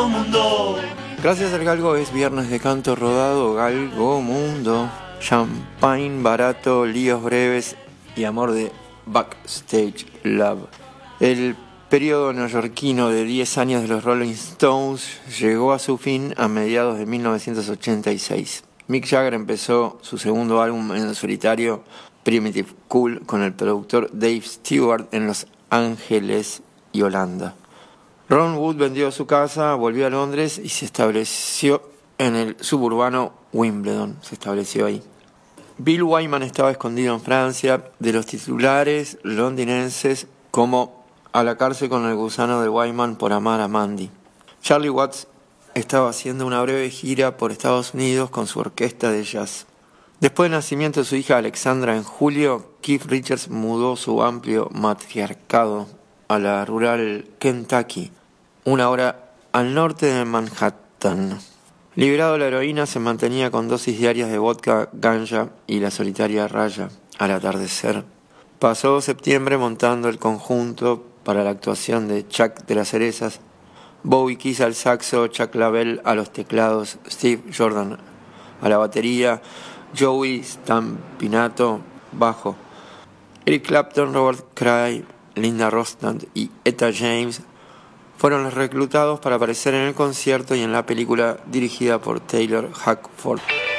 Galgo Mundo. Gracias al Galgo es viernes de canto rodado, Galgo Mundo. Champagne barato, líos breves y amor de Backstage Love. El periodo neoyorquino de 10 años de los Rolling Stones llegó a su fin a mediados de 1986. Mick Jagger empezó su segundo álbum en solitario, Primitive Cool, con el productor Dave Stewart en Los Ángeles y Holanda. Ron Wood vendió su casa, volvió a Londres y se estableció en el suburbano Wimbledon. Se estableció ahí. Bill Wyman estaba escondido en Francia. De los titulares londinenses como a la cárcel con el gusano de Wyman por amar a Mandy. Charlie Watts estaba haciendo una breve gira por Estados Unidos con su orquesta de jazz. Después del nacimiento de su hija Alexandra en julio, Keith Richards mudó su amplio matriarcado a la rural Kentucky, una hora al norte de Manhattan. Liberado de la heroína, se mantenía con dosis diarias de vodka, ganja y la solitaria raya al atardecer. Pasó septiembre montando el conjunto para la actuación de Chuck de las Cerezas, Bobby Keys al saxo, Chuck Lavelle a los teclados, Steve Jordan a la batería, Joey Stampinato bajo. Eric Clapton, Robert Cray, Linda Ronstadt y Etta James fueron los reclutados para aparecer en el concierto y en la película dirigida por Taylor Hackford.